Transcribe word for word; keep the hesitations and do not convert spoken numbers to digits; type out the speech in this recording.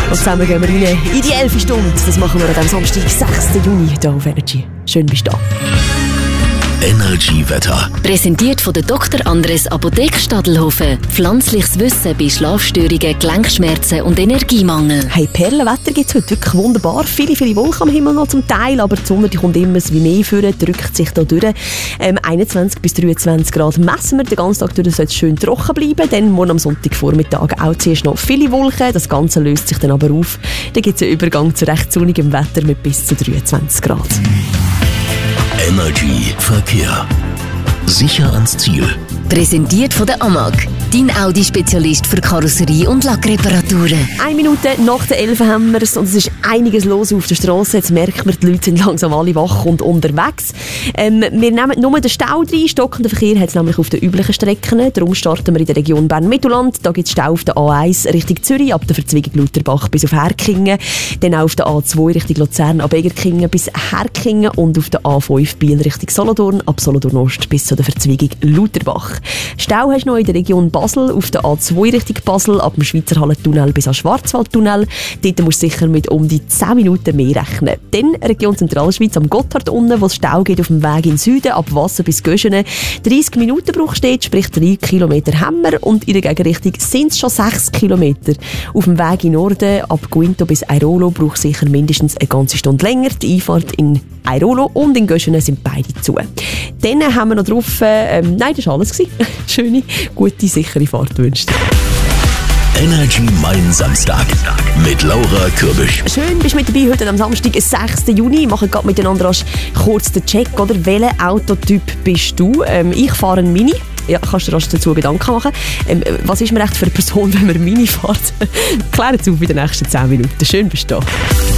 Und zusammen gehen wir rein in die elfte Stunde. Das machen wir an diesem Samstag, sechsten Juni, hier auf Energy. Schön bist du da. Energy-Wetter. Präsentiert von der Doktor Andres Apotheke Stadelhofen. Pflanzliches Wissen bei Schlafstörungen, Gelenkschmerzen und Energiemangel. Hey, Perlenwetter gibt es heute wirklich wunderbar. Viele, viele Wolken am Himmel noch zum Teil, aber die Sonne die kommt immer wie mehr vor, drückt sich da durch. Ähm, einundzwanzig bis dreiundzwanzig Grad messen wir. Den ganzen Tag durch soll es schön trocken bleiben. Dann morgen am Sonntagvormittag auch zuerst noch viele Wolken. Das Ganze löst sich dann aber auf. Dann gibt es einen Übergang zu recht sonnigem Wetter mit bis zu dreiundzwanzig Grad. Energy Verkehr. Sicher ans Ziel. Präsentiert von der A M A G, dein Audi-Spezialist für Karosserie- und Lackreparaturen. Eine Minute nach der elf haben wir es und es ist einiges los auf der Straße. Jetzt merkt man, die Leute sind langsam alle wach und unterwegs. Ähm, wir nehmen nur den Stau rein. Stockenden Verkehr hat es nämlich auf den üblichen Strecken. Darum starten wir in der Region Bern-Mittelland. Da gibt es Stau auf der A eins Richtung Zürich, ab der Verzweigung Lutherbach bis auf Herkingen. Dann auch auf der A zwei Richtung Luzern, ab Egerkingen bis Herkingen und auf der A fünf Biel Richtung Solothurn, ab Solothurn Ost bis zu der Verzweigung Lutherbach. Stau hast du noch in der Region Basel, auf der A zwei Richtung Basel, ab dem Schweizer Hallentunnel bis am Schwarzwaldtunnel. Dort musst du sicher mit um die zehn Minuten mehr rechnen. Dann Region Zentralschweiz am Gotthard unten, wo es Stau geht auf dem Weg in den Süden, ab Wasser bis Göschene. dreißig Minuten Bruch steht, sprich drei Kilometer Hämmer, und in der Gegenrichtung sind es schon sechs Kilometer. Auf dem Weg in Norden, ab Guinto bis Airolo, braucht sicher mindestens eine ganze Stunde länger. Die Einfahrt in Airolo und in Göschene sind beide zu. Dann haben wir noch drauf, ähm, nein, das war alles gewesen. Schöne, gute, sichere Fahrt wünscht. Energy Mein Samstag mit Laura Kürbisch. Schön, bist du mit dabei heute am Samstag, sechsten Juni. Wir machen gerade miteinander rasch kurz den Check, oder? Welcher Autotyp bist du? Ähm, ich fahre einen Mini. Ja, kannst du rasch dazu Gedanken machen. Ähm, was ist man echt für eine Person, wenn man Mini fährt? Klären es auf in den nächsten zehn Minuten. Schön, bist du da.